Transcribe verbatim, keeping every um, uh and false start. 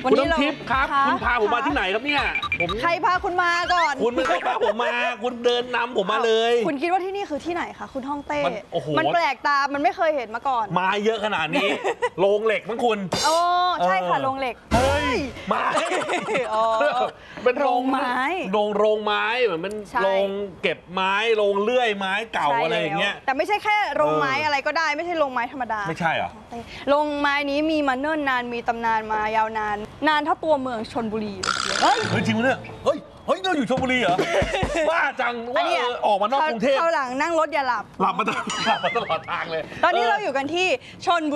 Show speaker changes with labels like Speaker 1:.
Speaker 1: วันนี้เรา
Speaker 2: คุณน้ำทิพย์ครับคุณพาผมมาที่ไหนครับเนี่ยผม
Speaker 1: ใครพาคุณมาก่อน
Speaker 2: คุณไม่เคยพาผมมาคุณเดินนำผมมาเลย
Speaker 1: คุณคิดว่าที่นี่คือที่ไหนคะคุณฮ่องเต้
Speaker 2: มันโอ้โห
Speaker 1: มันแปลกตามันไม่เคยเห็นมาก่อน
Speaker 2: มาเยอะขนาดนี้ โรงเหล็กมั้งคุณ
Speaker 1: โอ้ใช่ค่ะ
Speaker 2: เออ
Speaker 1: โรงเหล็ก
Speaker 2: เฮ้ยไม้
Speaker 1: อ๋อ
Speaker 2: เป็น
Speaker 1: โรงไม้
Speaker 2: โรงโรงไม้เหมือนเป็น
Speaker 1: ใช่
Speaker 2: โรงเก็บไม้โรงเลื่อยไม้เก่า
Speaker 1: ใช่
Speaker 2: อะไรอย่างเงี้ย
Speaker 1: แล้วแต่ไม่ใช่แค่โรงไม้
Speaker 2: เอออ
Speaker 1: อะไรก็ได้ไม่ใช่โรงไม้ธรรมดา
Speaker 2: ไม่ใช่เหรอ
Speaker 1: โรงไม้นี้มีมาเนิ่นนานมีตำนานมายาวนาน นานเท่าตัวเมืองชลบุรีเฮ้ย
Speaker 2: เฮ้ยจริงปะเนี่ยเฮ้ยเฮ้ยเราอยู่ชลบุรีเหรอ บ้าจังว่า
Speaker 1: อันนี้
Speaker 2: เออออกมานอกกรุงเทพ
Speaker 1: คราวหลังนั่งรถอย่าหลับ
Speaker 2: หลับมาตลอดหลับมาตลอดทางเลย
Speaker 1: ตอนนี้เราอยู่กันที่ชลบุรี